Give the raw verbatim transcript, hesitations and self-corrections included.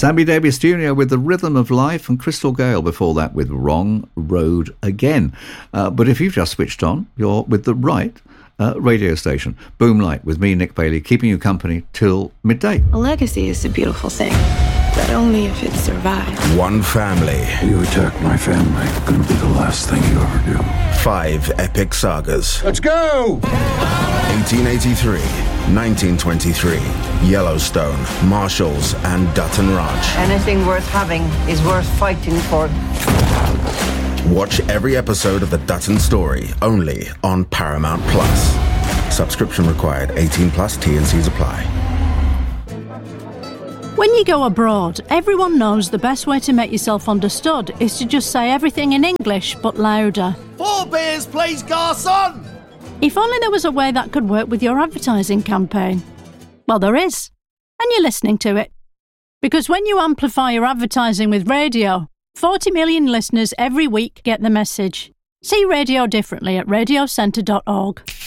Sammy Davis Junior with The Rhythm of Life, and Crystal Gale before that with Wrong Road Again. Uh, but if you've just switched on, you're with the right uh, radio station. Boomlight with me, Nick Bailey, keeping you company till midday. A legacy is a beautiful thing, but only if it survives. One family. You attack my family, gonna be the last thing you ever do. Five epic sagas. Let's go! eighteen eighty-three, nineteen twenty-three, Yellowstone, Marshalls, and Dutton Ranch. Anything worth having is worth fighting for. Watch every episode of The Dutton Story, only on Paramount Plus. Subscription required, eighteen plus, T and C's apply. When you go abroad, everyone knows the best way to make yourself understood is to just say everything in English, but louder. Four beers, please, garçon! If only there was a way that could work with your advertising campaign. Well, there is. And you're listening to it. Because when you amplify your advertising with radio, forty million listeners every week get the message. See radio differently at radio centre dot org.